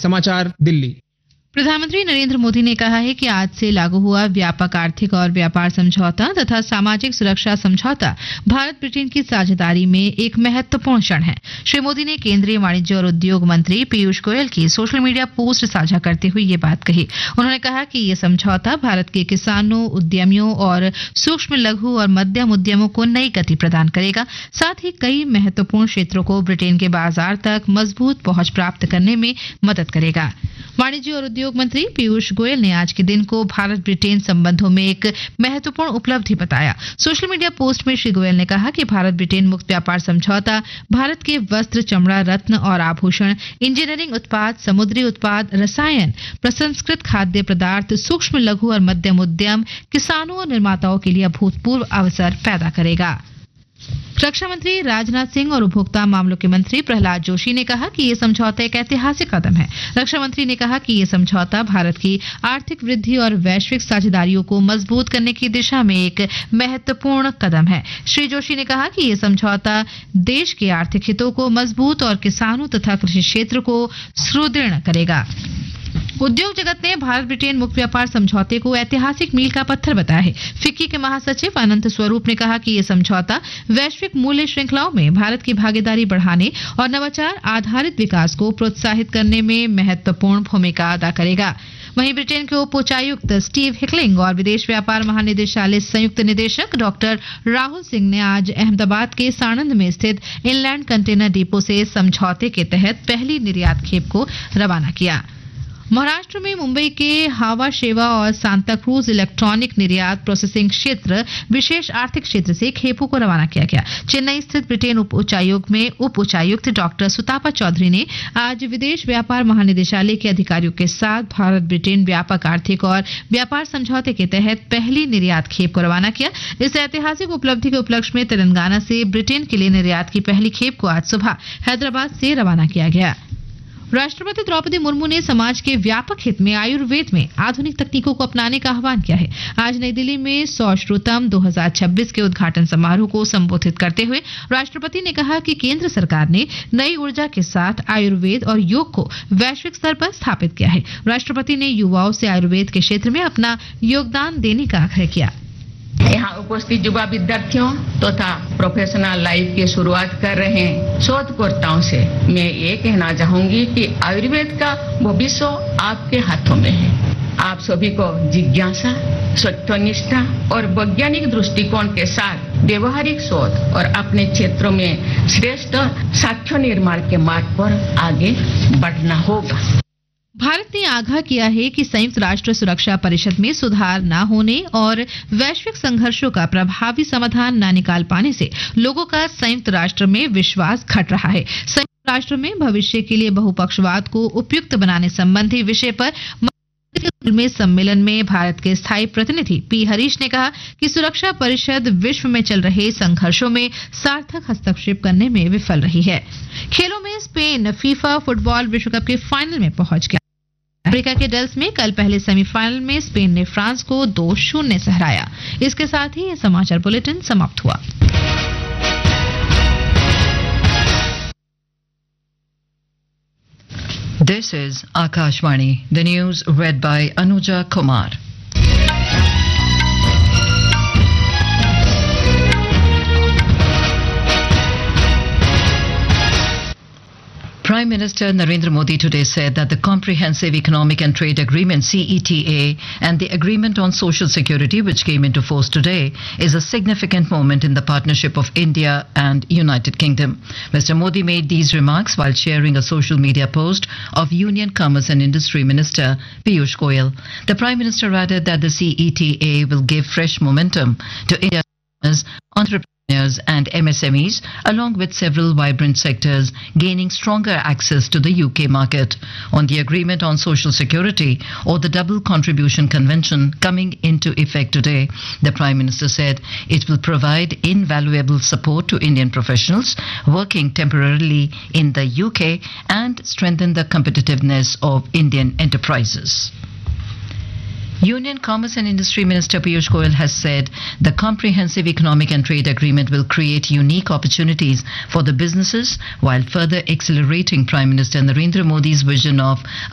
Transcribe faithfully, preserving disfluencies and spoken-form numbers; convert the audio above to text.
समाचार दिल्ली। प्रधानमंत्री नरेंद्र मोदी ने कहा है कि आज से लागू हुआ व्यापक आर्थिक और व्यापार समझौता तथा सामाजिक सुरक्षा समझौता भारत ब्रिटेन की साझेदारी में एक महत्वपूर्ण क्षण है। श्री मोदी ने केंद्रीय वाणिज्य और उद्योग मंत्री पीयूष गोयल की सोशल मीडिया पोस्ट साझा करते हुए ये बात कही। उन्होंने कहा कि ये समझौता भारत के किसानों, उद्यमियों और सूक्ष्म, लघु और मध्यम उद्यमों को नई गति प्रदान करेगा। साथ ही कई महत्वपूर्ण क्षेत्रों को ब्रिटेन के बाजार तक मजबूत पहुंच प्राप्त करने में मदद करेगा। वाणिज्य और उद्योग मंत्री पीयूष गोयल ने आज के दिन को भारत ब्रिटेन संबंधों में एक महत्वपूर्ण उपलब्धि बताया। सोशल मीडिया पोस्ट में श्री गोयल ने कहा कि भारत ब्रिटेन मुक्त व्यापार समझौता भारत के वस्त्र, चमड़ा, रत्न और आभूषण, इंजीनियरिंग उत्पाद, समुद्री उत्पाद, रसायन, प्रसंस्कृत खाद्य पदार्थ, सूक्ष्म, लघु और मध्यम उद्यम, किसानों और निर्माताओं के लिए अभूतपूर्व अवसर पैदा करेगा। रक्षा मंत्री राजनाथ सिंह और उपभोक्ता मामलों के मंत्री प्रहलाद जोशी ने कहा कि ये समझौता एक ऐतिहासिक कदम है। रक्षा मंत्री ने कहा कि ये समझौता भारत की आर्थिक वृद्धि और वैश्विक साझेदारियों को मजबूत करने की दिशा में एक महत्वपूर्ण कदम है। श्री जोशी ने कहा कि ये समझौता देश के आर्थिक हितों को मजबूत और किसानों तथा कृषि क्षेत्र को सुदृढ़ करेगा। उद्योग जगत ने भारत ब्रिटेन मुक्त व्यापार समझौते को ऐतिहासिक मील का पत्थर बताया है। फिक्की के महासचिव अनंत स्वरूप ने कहा कि यह समझौता वैश्विक मूल्य श्रृंखलाओं में भारत की भागीदारी बढ़ाने और नवाचार आधारित विकास को प्रोत्साहित करने में महत्वपूर्ण भूमिका अदा करेगा। वहीं ब्रिटेन के उप उच्चायुक्त स्टीव हिकलिंग और विदेश व्यापार महानिदेशालय संयुक्त निदेशक डॉक्टर राहुल सिंह ने आज अहमदाबाद के साणंद में स्थित इनलैंड कंटेनर डिपो से समझौते के तहत पहली निर्यात खेप को रवाना किया। महाराष्ट्र में मुंबई के हावा शेवा और सांता क्रूज इलेक्ट्रॉनिक निर्यात प्रोसेसिंग क्षेत्र विशेष आर्थिक क्षेत्र से खेपों को रवाना किया गया। चेन्नई स्थित ब्रिटेन उप उच्चायोग में उप उच्चायुक्त डॉक्टर सुतापा चौधरी ने आज विदेश व्यापार महानिदेशालय के अधिकारियों के साथ भारत ब्रिटेन व्यापक आर्थिक और व्यापार समझौते के तहत पहली निर्यात खेप को रवाना किया। इस ऐतिहासिक उपलब्धि के उपलक्ष्य में तेलंगाना से ब्रिटेन के लिए निर्यात की पहली खेप को आज सुबह हैदराबाद से रवाना किया गया। राष्ट्रपति द्रौपदी मुर्मू ने समाज के व्यापक हित में आयुर्वेद में आधुनिक तकनीकों को अपनाने का आह्वान किया है। आज नई दिल्ली में सौश्रुतम दो हज़ार छब्बीस के उद्घाटन समारोह को संबोधित करते हुए राष्ट्रपति ने कहा कि केंद्र सरकार ने नई ऊर्जा के साथ आयुर्वेद और योग को वैश्विक स्तर पर स्थापित किया है। राष्ट्रपति ने युवाओं से आयुर्वेद के क्षेत्र में अपना योगदान देने का आग्रह किया। यहाँ उपस्थित युवा विद्यार्थियों तथा तो प्रोफेशनल लाइफ की शुरुआत कर रहे शोधकर्ताओं से मैं ये कहना चाहूंगी कि आयुर्वेद का भविष्य आपके हाथों में है। आप सभी को जिज्ञासा, सत्यनिष्ठा और वैज्ञानिक दृष्टिकोण के साथ व्यवहारिक शोध और अपने क्षेत्रों में श्रेष्ठ साक्ष्य निर्माण के मार्ग पर आगे बढ़ना होगा। भारत ने आगाह किया है कि संयुक्त राष्ट्र सुरक्षा परिषद में सुधार न होने और वैश्विक संघर्षों का प्रभावी समाधान न निकाल पाने से लोगों का संयुक्त राष्ट्र में विश्वास घट रहा है। संयुक्त राष्ट्र में भविष्य के लिए बहुपक्षवाद को उपयुक्त बनाने संबंधी विषय पर में सम्मेलन में भारत के स्थायी प्रतिनिधि पी हरीश ने कहा कि सुरक्षा परिषद विश्व में चल रहे संघर्षों में सार्थक हस्तक्षेप करने में विफल रही है। खेलों में स्पेन फीफा फुटबॉल विश्व कप के फाइनल में पहुंच गया। अफ्रीका के डल्स में कल पहले सेमीफाइनल में स्पेन ने फ्रांस को दो शून्य से हराया। इसके साथ ही ये समाचार बुलेटिन समाप्त हुआ। This is Akashvani, the news read by Anuja Kumar. Prime Minister Narendra Modi today said that the Comprehensive Economic and Trade Agreement C E T A and the Agreement on Social Security, which came into force today, is a significant moment in the partnership of India and United Kingdom. Mister Modi made these remarks while sharing a social media post of Union Commerce and Industry Minister Piyush Goyal. The Prime Minister added that the C E T A will give fresh momentum to India's entrepreneurs and M S M Es, along with several vibrant sectors gaining stronger access to the U K market. On the Agreement on Social Security, or the Double Contribution Convention, coming into effect today, the Prime Minister said it will provide invaluable support to Indian professionals working temporarily in the U K and strengthen the competitiveness of Indian enterprises. Union Commerce and Industry Minister Piyush Goyal has said the Comprehensive Economic and Trade Agreement will create unique opportunities for the businesses while further accelerating Prime Minister Narendra Modi's vision of